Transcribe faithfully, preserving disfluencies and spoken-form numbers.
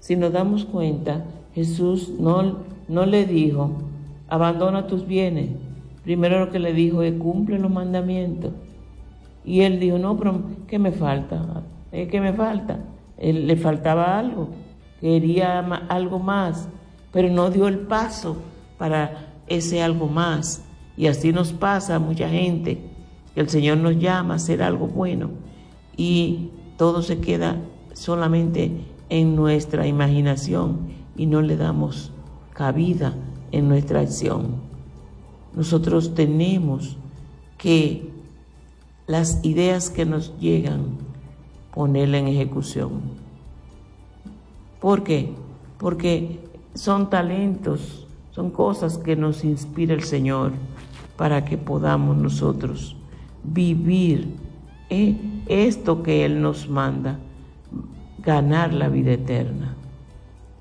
si nos damos cuenta, Jesús no, no le dijo, abandona tus bienes. Primero lo que le dijo es, cumple los mandamientos. Y él dijo, no, pero ¿qué me falta? ¿Qué me falta? Él, le faltaba algo, quería algo más, pero no dio el paso para ese algo más. Y así nos pasa a mucha gente, que el Señor nos llama a hacer algo bueno y todo se queda solamente en nuestra imaginación y no le damos cabida en nuestra acción. Nosotros tenemos que las ideas que nos llegan, ponerla en ejecución. ¿Por qué? Porque son talentos, son cosas que nos inspira el Señor para que podamos nosotros vivir eh, esto que Él nos manda, ganar la vida eterna.